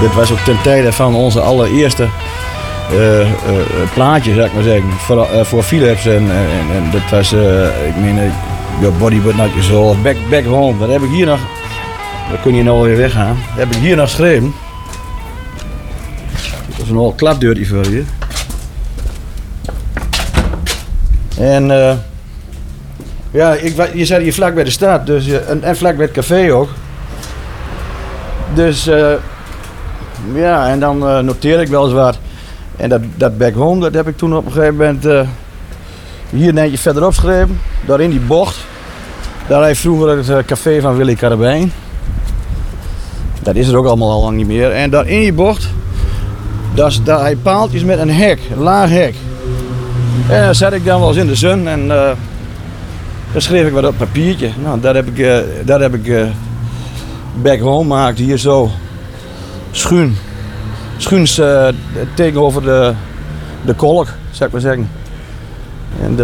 Dit was ook ten tijde van onze allereerste plaatje, zou ik maar zeggen, voor Philips. En dat was, ik meen, Your Body But Not Your Soul, Back Home. Dat heb ik hier nog, dan kun je nou weer weggaan. Dat heb ik hier nog geschreven. Dat is een al klapdeurtje voor je. En ja, je zat hier vlak bij de stad, dus, en vlak bij het café ook. Dus ja, en dan noteer ik wel eens wat. En dat Back Home, dat heb ik toen op een gegeven moment hier netjes verderop geschreven. Daar in die bocht. Daar had je vroeger het café van Willy Karabijn. Dat is er ook allemaal al lang niet meer. En daar in die bocht, daar had je paaltjes met een hek, een laag hek. En daar zat ik dan wel eens in de zon en daar schreef ik wat op papiertje. Nou, daar heb ik Back Home gemaakt, hier zo schuins tegenover de kolk, zou ik maar zeggen. En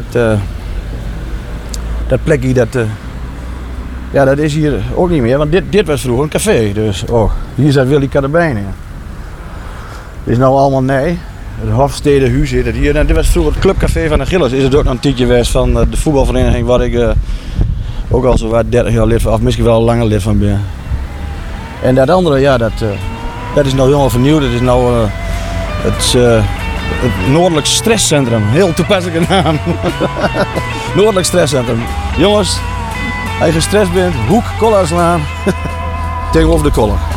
dat plekje, ja, dat is hier ook niet meer, want dit was vroeger een café. Dus hier zat Willy Karabijn in. Dit is nou allemaal nee. Het Hofstedehuis heet het hier. En dit was vroeger het clubcafé van de Gilles. Is het ook nog een tijdje geweest van de voetbalvereniging waar ik ook al zo wat 30 jaar lid van, of misschien wel langer lid van ben. En dat andere, ja, dat is nou helemaal vernieuwd. Dat is nou het Noordelijk Stresscentrum. Heel toepasselijke naam. Noordelijk Stresscentrum. Jongens, als je gestrest bent, hoek Kollarslaan tegenover de Kolk.